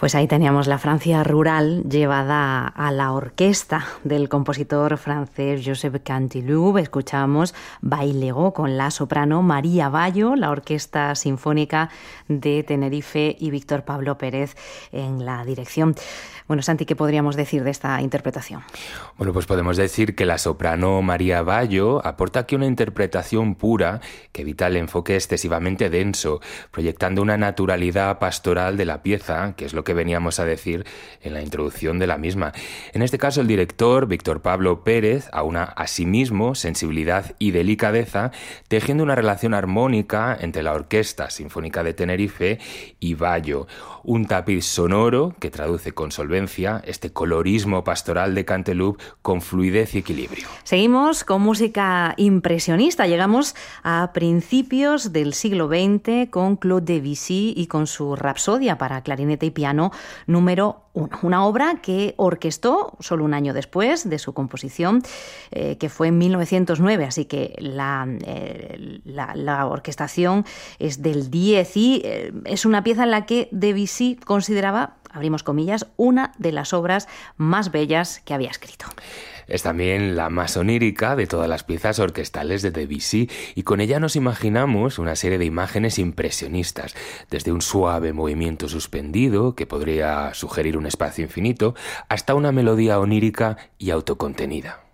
Pues ahí teníamos la Francia rural llevada a la orquesta del compositor francés Joseph Canteloup. Escuchábamos Bailego con la soprano María Bayo, la Orquesta Sinfónica de Tenerife y Víctor Pablo Pérez en la dirección. Bueno, Santi, ¿qué podríamos decir de esta interpretación? Bueno, pues podemos decir que la soprano María Bayo aporta aquí una interpretación pura que evita el enfoque excesivamente denso, proyectando una naturalidad pastoral de la pieza, que es lo que veníamos a decir en la introducción de la misma. En este caso, el director, Víctor Pablo Pérez, aúna asimismo sensibilidad y delicadeza, tejiendo una relación armónica entre la Orquesta Sinfónica de Tenerife y Bayo. Un tapiz sonoro que traduce con solvencia este colorismo pastoral de Canteloup con fluidez y equilibrio. Seguimos con música impresionista. Llegamos a principios del siglo XX con Claude Debussy y con su Rapsodia para clarinete y piano número 1. Una obra que orquestó solo un año después de su composición, que fue en 1909. Así que la orquestación es del 10 y es una pieza en la que Debussy consideraba, abrimos comillas, una de las obras más bellas que había escrito. Es también la más onírica de todas las piezas orquestales de Debussy y con ella nos imaginamos una serie de imágenes impresionistas, desde un suave movimiento suspendido que podría sugerir un espacio infinito hasta una melodía onírica y autocontenida.